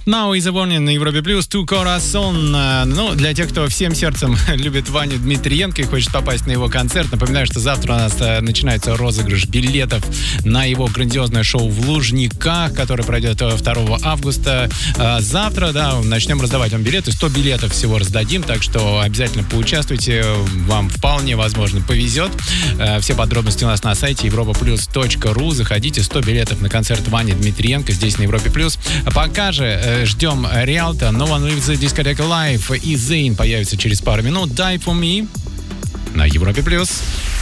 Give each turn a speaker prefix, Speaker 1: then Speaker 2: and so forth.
Speaker 1: Now is a warning на Европе Плюс, Tu Corazon. Ну, для тех, кто всем сердцем любит Ваню Дмитриенко и хочет попасть на его концерт, напоминаю, что завтра у нас начинается розыгрыш билетов на его грандиозное шоу в Лужниках, которое пройдет 2 августа. Завтра, да, начнем раздавать вам билеты. 100 билетов всего раздадим, так что обязательно поучаствуйте. Вам вполне возможно повезет. Все подробности у нас на сайте europaplus.ru. Заходите, 100 билетов на концерт Вани Дмитриенко здесь на Европе Плюс. Пока же ждем Риалто, No One Lives, дискотека Live и Zayn появится через пару минут. Die For Me на Европе Плюс.